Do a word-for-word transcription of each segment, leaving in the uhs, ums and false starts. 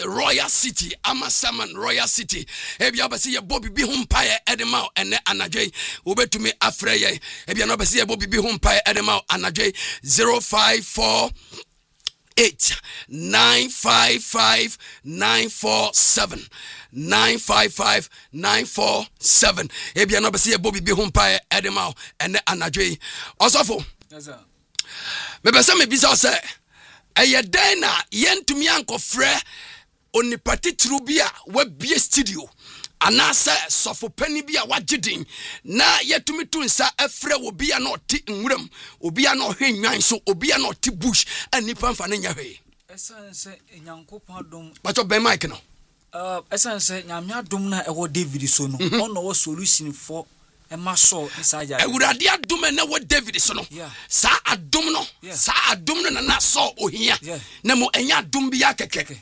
Royal City, Amasaman Royal City. Ebia basi ye Bobby bi humpaye edema ene anadwe obetumi afreye. Ebia no basi ye Bobby bi humpaye edema anadwe zero five four eight nine five five nine four seven nine five five nine four seven. Ebia no basi ye Bobby bi humpaye edema ene anadwe. Osofo. Yes sir. Me bese me bisa say eye den na yentumi ankofre onipati trubia we bie studio anase sofo pani bia wagedin na yetumi tunsa afre obi a no ti nwuram obi a no hwenwan so obi a no ti bush anipa mfa ne nya hwe esanse nyankopon dom bacho ben mic no uh esanse nyamya dom na ewo David so no ono wo solution for Emma so inside. Ewurade adom na wo David so no. Sa adom no. Sa adom no na na so ohia. Na mo enya adom bia kekeke.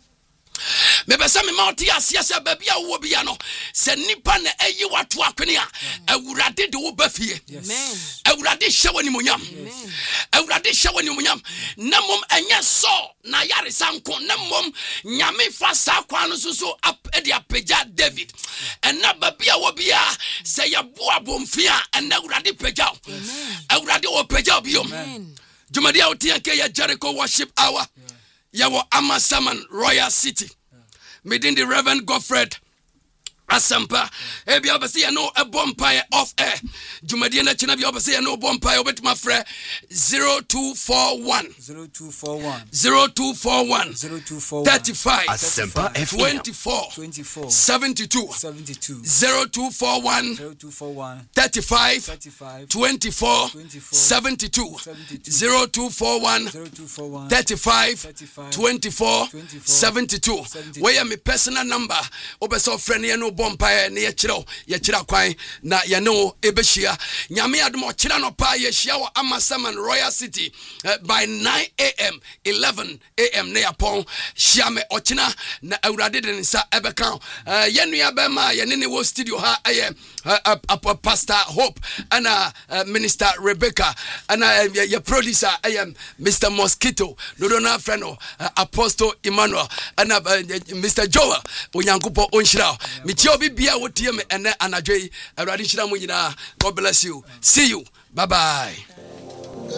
Me besa me ma oti asia se ba bia wo bia no. Se nipa na eyi wato akwene a ewurade de wo ba fie. Amen. Ewurade hye wani monyam. Ewurade hye wani monyam. Na mom enya so na yare sanko na mom nyame fa sa kwa no so so edi apeja David. Ena ba bia wo bia se ya boa bomfia ena ewurade peja. Ewurade wo peja biom. Jumadi otianke ya Jericho worship hour. Yawo Amasaman Royal City. Meeting the Reverend Godfred Asampa. Ebi obasi ya no a bompire off air. Jumadi na china bi obasi ya no bompire obet my friend zero two four one zero two four one zero two four one zero two four one thirty-five Asampa twenty-four twenty-four seventy-two seventy-two zero two four one zero two four one thirty-five thirty-five twenty-four seventy-two zero two four one thirty-five twenty-four seventy-two. Where my personal number obeso friend ya no bompire na ye kire ye kire kwan na ye no ebehia nyame admo kire no pa ye hia wa Amasaman Royal City uh, by nine a.m. eleven a.m. na yapon hia me ochina na awurade de nsa ebeka uh, ye nua be ma ye ne ne wo studio ha aye uh, uh, uh, Pastor Hope and uh, uh, Minister Rebecca and uh, your producer I am Mister Mosquito Dodona Freno uh, Apostle Emmanuel and uh, uh, Mister Joel Onyankupo Onshira mitio bibia wotie me ene anadwe awurade hira mo nyina. God bless you. See you. Bye bye.